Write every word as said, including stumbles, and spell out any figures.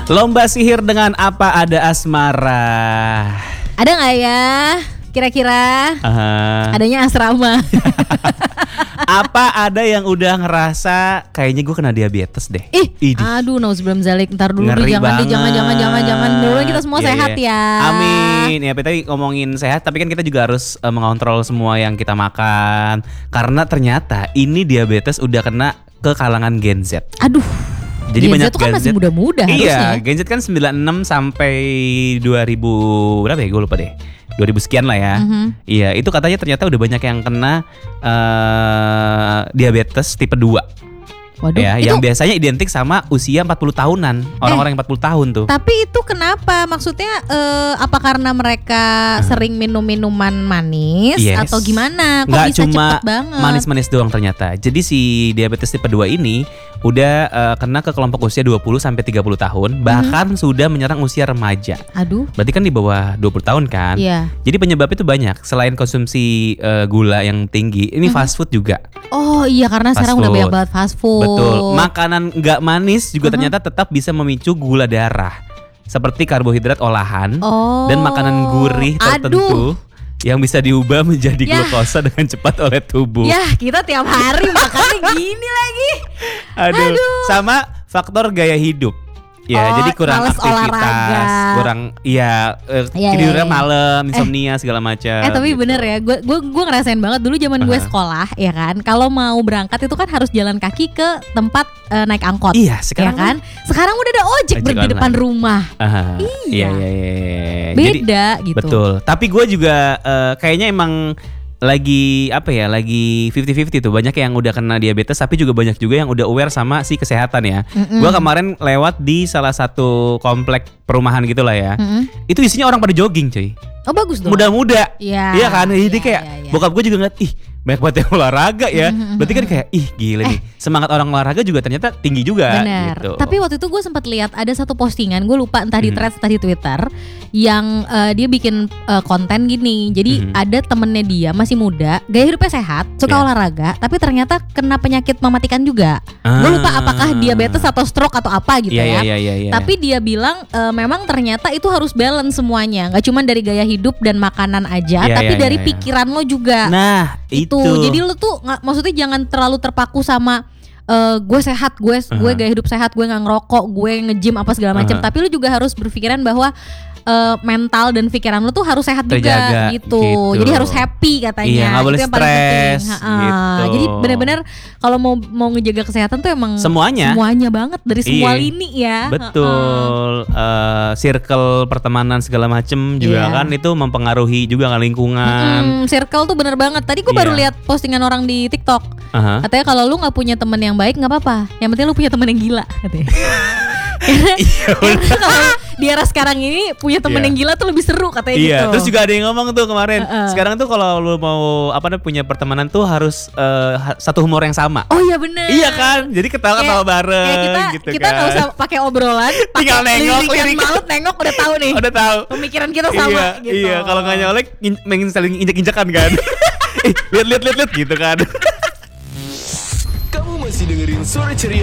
Lomba sihir dengan apa ada asmara? Ada nggak ya? Kira-kira uh. adanya asrama. Apa ada yang udah ngerasa kayaknya gue kena diabetes deh? Ih, Idih. aduh nauzubillah zalik. Ntar dulu Ngeri jangan deh, jangan jangan jangan jangan dulu kita semua yeah, sehat yeah. ya. Amin. Ya, tadi ngomongin sehat, tapi kan kita juga harus uh, mengontrol semua yang kita makan. Karena ternyata ini diabetes udah kena ke kalangan Gen Z. Aduh. Jadi Gen banyak Z tuh kan Gen masih Z. muda-muda Iya, harusnya. Gen Z kan sembilan puluh enam sampai dua ribu berapa ya? Gue lupa deh. dua ribu sekian lah ya. Mm-hmm. Iya, itu katanya ternyata udah banyak yang kena uh, diabetes tipe dua. Waduh, Ya, itu, yang biasanya identik sama usia empat puluh tahunan. Orang-orang yang empat puluh tahun tuh. tapi itu kenapa? Maksudnya eh, apa karena mereka Uh. sering minum minuman manis Yes. atau gimana? Kok Nggak bisa cuma cepet banget? manis-manis doang ternyata. Jadi si diabetes tipe dua ini udah uh, kena ke kelompok usia dua puluh sampai tiga puluh tahun, bahkan Mhm. sudah menyerang usia remaja. Aduh. Berarti kan di bawah dua puluh tahun kan? Iya. Jadi penyebab itu banyak. Selain konsumsi uh, gula yang tinggi, ini Mhm. fast food juga. Oh iya, karena Fast sekarang udah food. banyak banget fast food. Betul. Makanan nggak manis juga Mhm. ternyata tetap bisa memicu gula darah. Seperti karbohidrat olahan Oh. dan makanan gurih tertentu Aduh. yang bisa diubah menjadi Yah. glukosa dengan cepat oleh tubuh. Ya kita tiap hari makannya gini lagi. Aduh. Aduh. Sama faktor gaya hidup. Ya, Oh, jadi kurang males aktivitas, olahraga. kurang ya eh, Iya, tidurnya iya, iya. malam, insomnia segala macam. Eh tapi gitu. bener ya, gue gue gue ngerasain banget dulu zaman gue Aha. sekolah ya kan. Kalau mau berangkat itu kan harus jalan kaki ke tempat eh, naik angkot. Iya, Ya sekarang kan? Sekarang udah ada ojek Ojek ber- di depan online. rumah. Aha, Iya. iya, iya, iya, iya. Jadi, Beda gitu. betul. Tapi gue juga eh, kayaknya emang lagi apa ya, lagi fifty fifty tuh. Banyak yang udah kena diabetes, tapi juga banyak juga yang udah aware sama si kesehatan ya. Mm-mm. Gue kemarin lewat di salah satu komplek perumahan gitu lah ya. Mm-mm. Itu isinya orang pada jogging, cuy. Oh bagus dong. Muda-muda. Iya. Iya kan? Jadi Iya, kayak iya, iya. bokap gue juga ngeliat, ih banyak banget yang olahraga ya. Mhm, Berarti kan kayak ih gila nih. Semangat orang olahraga juga ternyata tinggi juga. Benar. Gitu. Tapi waktu itu gue sempat lihat ada satu postingan, gue lupa entah di Mhm. threads entah di Twitter, yang eh, dia bikin eh, konten gini. Jadi Mhm. ada temennya dia masih muda, gaya hidupnya sehat, suka Iya. olahraga, tapi ternyata kena penyakit mematikan juga. Gue lupa Ah. apakah diabetes atau stroke atau apa gitu Iya, ya. iya, iya, iya. Tapi dia bilang e, memang ternyata itu harus balance semuanya, nggak cuma dari gaya hidup dan makanan aja, Iya, tapi iya, dari iya, iya. pikiran lo juga. Nah, itu. Jadi lo tuh nggak, maksudnya jangan terlalu terpaku sama e, gue sehat, gue gue Uh-huh. gaya hidup sehat, gue nggak ngerokok, gue nge-gym apa segala macam. Uh-huh. Tapi lo juga harus berpikiran bahwa e, mental dan pikiran lo tuh harus sehat Terjaga, juga gitu. gitu. Jadi harus happy katanya. Iya, nggak boleh Itu yang paling penting. stres, Ha-ha. gitu. Jadi benar-benar kalau mau mau ngejaga kesehatan tuh emang Semuanya. semuanya banget dari semua Iya. lini ya. Ha-ha. Betul, eh, circle pertemanan segala macem juga Iya. kan itu mempengaruhi juga kan lingkungan. Mm, circle tuh bener banget. Tadi gue Iya. baru lihat postingan orang di TikTok. Aha. Katanya kalau lu nggak punya teman yang baik nggak apa-apa. Yang penting lu punya teman yang gila. Katanya. Karena Iya, karena kalau di era sekarang ini punya teman Iya. yang gila tuh lebih seru katanya Iya, gitu. terus juga ada yang ngomong tuh kemarin. Uh-uh. Sekarang tuh kalau lu mau apa namanya punya pertemanan tuh harus eh, ha- satu humor yang sama. Oh iya bener. Iya kan? Jadi ketawa-ketawa Kayak- bareng Kayak kita gitu kita kan. nggak usah pakai obrolan, Tinggal pakai nengok, lirikan lirikan. maut nengok udah tahu nih. Udah tahu. Pemikiran kita sama Iya, gitu. iya. Kalau nggak nyolek, in- pengen saling injek-injekan kan. Eh, lihat, lihat, lihat, lihat gitu kan. Kamu masih dengerin Sore Ceria